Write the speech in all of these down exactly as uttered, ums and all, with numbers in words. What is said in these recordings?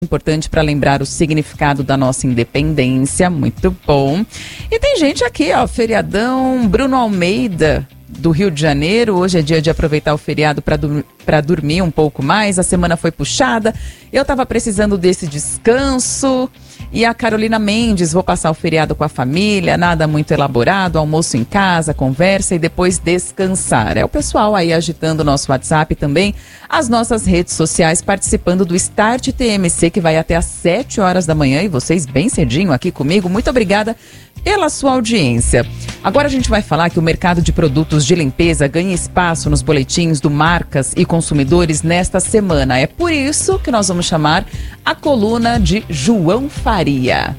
Importante para lembrar o significado da nossa independência, muito bom. E tem gente aqui, ó, feriadão Bruno Almeida, do Rio de Janeiro. Hoje é dia de aproveitar o feriado para dur- para dormir um pouco mais. A semana foi puxada, eu estava precisando desse descanso. E a Carolina Mendes, vou passar o feriado com a família, nada muito elaborado, almoço em casa, conversa e depois descansar. É o pessoal aí agitando o nosso WhatsApp também, as nossas redes sociais, participando do Start T M C, que vai até às sete horas da manhã, e vocês bem cedinho aqui comigo. Muito obrigada pela sua audiência. Agora a gente vai falar que o mercado de produtos de limpeza ganha espaço nos boletins do Marcas e Consumidores nesta semana. É por isso que nós vamos chamar a coluna de João Faria.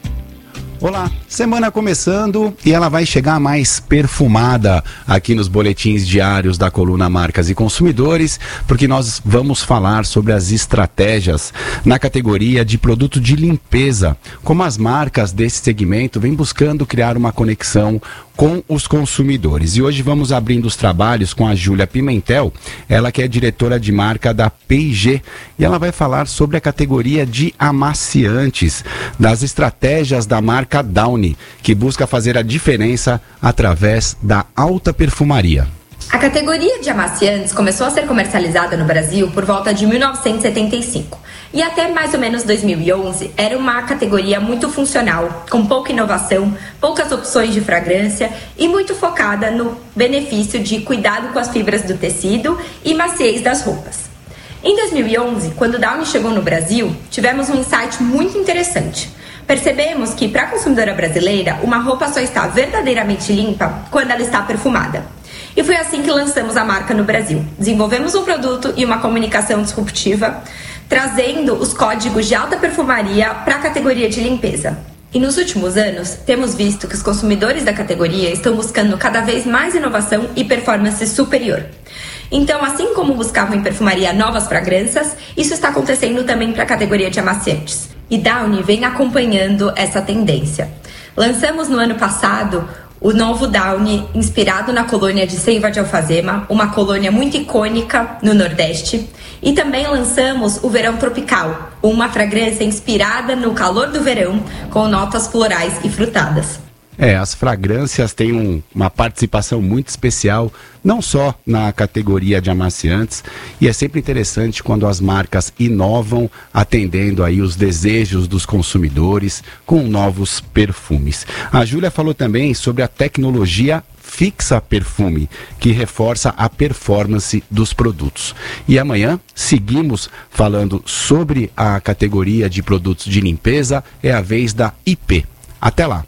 Olá, semana começando e ela vai chegar mais perfumada aqui nos boletins diários da coluna Marcas e Consumidores, porque nós vamos falar sobre as estratégias na categoria de produto de limpeza, como as marcas desse segmento vêm buscando criar uma conexão com os consumidores. E hoje vamos abrindo os trabalhos com a Júlia Pimentel, ela que é diretora de marca da P e G, e ela vai falar sobre a categoria de amaciantes, das estratégias da marca Downy, que busca fazer a diferença através da alta perfumaria. A categoria de amaciantes começou a ser comercializada no Brasil por volta de mil novecentos e setenta e cinco. E até mais ou menos dois mil e onze era uma categoria muito funcional, com pouca inovação, poucas opções de fragrância e muito focada no benefício de cuidado com as fibras do tecido e maciez das roupas. Em dois mil e onze, quando o Downy chegou no Brasil, tivemos um insight muito interessante. Percebemos que, para a consumidora brasileira, uma roupa só está verdadeiramente limpa quando ela está perfumada. E foi assim que lançamos a marca no Brasil. Desenvolvemos um produto e uma comunicação disruptiva, trazendo os códigos de alta perfumaria para a categoria de limpeza. E nos últimos anos, temos visto que os consumidores da categoria estão buscando cada vez mais inovação e performance superior. Então, assim como buscavam em perfumaria novas fragrâncias, isso está acontecendo também para a categoria de amaciantes. E Downy vem acompanhando essa tendência. Lançamos no ano passado o novo Downy, inspirado na colônia de Seiva de Alfazema, uma colônia muito icônica no Nordeste. E também lançamos o Verão Tropical, uma fragrância inspirada no calor do verão, com notas florais e frutadas. É, as fragrâncias têm um, uma participação muito especial, não só na categoria de amaciantes, e é sempre interessante quando as marcas inovam, atendendo aí os desejos dos consumidores com novos perfumes. A Júlia falou também sobre a tecnologia Fixa Perfume, que reforça a performance dos produtos. E amanhã seguimos falando sobre a categoria de produtos de limpeza, é a vez da I P. Até lá!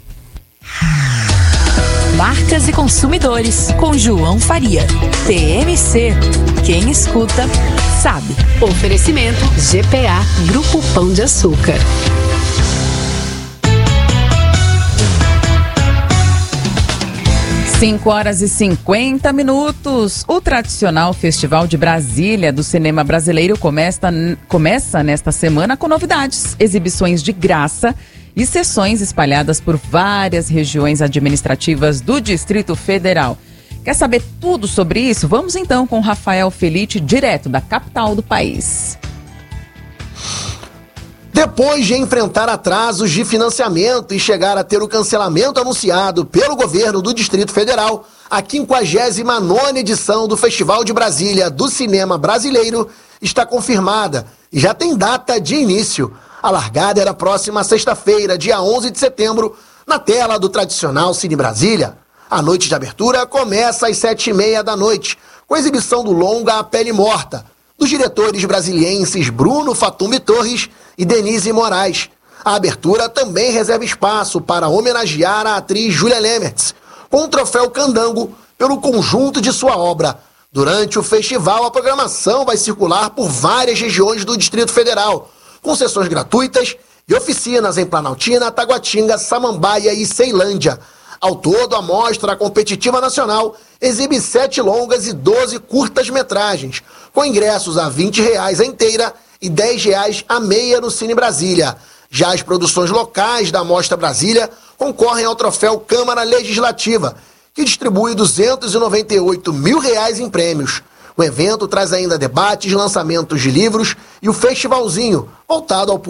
Marcas e Consumidores, com João Faria. T M C. Quem escuta, sabe. Oferecimento G P A, Grupo Pão de Açúcar. cinco horas e cinquenta minutos. O tradicional Festival de Brasília do Cinema Brasileiro começa, começa nesta semana com novidades, exibições de graça e sessões espalhadas por várias regiões administrativas do Distrito Federal. Quer saber tudo sobre isso? Vamos então com Rafael Felite, direto da capital do país. Depois de enfrentar atrasos de financiamento e chegar a ter o cancelamento anunciado pelo governo do Distrito Federal, a quinquagésima nona edição do Festival de Brasília do Cinema Brasileiro está confirmada e já tem data de início. A largada era próxima sexta-feira, dia onze de setembro, na tela do tradicional Cine Brasília. A noite de abertura começa às sete e meia da noite, com a exibição do longa A Pele Morta, dos diretores brasilienses Bruno Fatumi Torres e Denise Moraes. A abertura também reserva espaço para homenagear a atriz Julia Lemertz, com o troféu Candango pelo conjunto de sua obra. Durante o festival, a programação vai circular por várias regiões do Distrito Federal, com sessões gratuitas e oficinas em Planaltina, Taguatinga, Samambaia e Ceilândia. Ao todo, a Mostra Competitiva Nacional exibe sete longas e doze curtas-metragens, com ingressos a vinte reais a inteira e dez reais a meia no Cine Brasília. Já as produções locais da Mostra Brasília concorrem ao troféu Câmara Legislativa, que distribui duzentos e noventa e oito mil reais em prêmios. O evento traz ainda debates, lançamentos de livros e o festivalzinho, voltado ao público